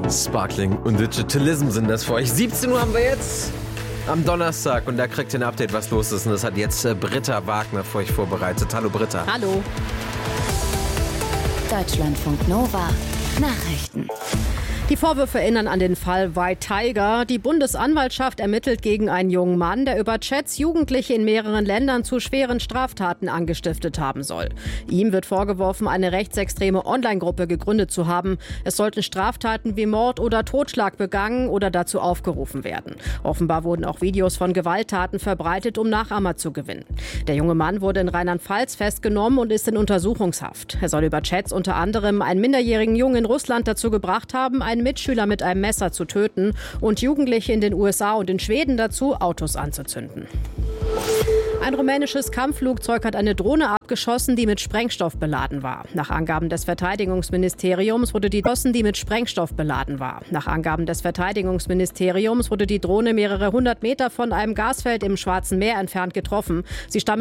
Sparkling und Digitalism sind das für euch. 17 Uhr haben wir jetzt am Donnerstag und da kriegt ihr ein Update, was los ist. Und das hat jetzt Britta Wagner für euch vorbereitet. Hallo Britta. Hallo. Deutschlandfunk Nova. Nachrichten. Die Vorwürfe erinnern an den Fall White Tiger. Die Bundesanwaltschaft ermittelt gegen einen jungen Mann, der über Chats Jugendliche in mehreren Ländern zu schweren Straftaten angestiftet haben soll. Ihm wird vorgeworfen, eine rechtsextreme Online-Gruppe gegründet zu haben. Es sollten Straftaten wie Mord oder Totschlag begangen oder dazu aufgerufen werden. Offenbar wurden auch Videos von Gewalttaten verbreitet, um Nachahmer zu gewinnen. Der junge Mann wurde in Rheinland-Pfalz festgenommen und ist in Untersuchungshaft. Er soll über Chats unter anderem einen minderjährigen Jungen in Russland dazu gebracht haben, einen Mitschüler mit einem Messer zu töten und Jugendliche in den USA und in Schweden dazu, Autos anzuzünden. Ein rumänisches Kampfflugzeug hat eine Drohne abgeschossen, die mit Sprengstoff beladen war. Nach Angaben des Verteidigungsministeriums wurde die Drohne mehrere hundert Meter von einem Gasfeld im Schwarzen Meer entfernt getroffen. Sie stammt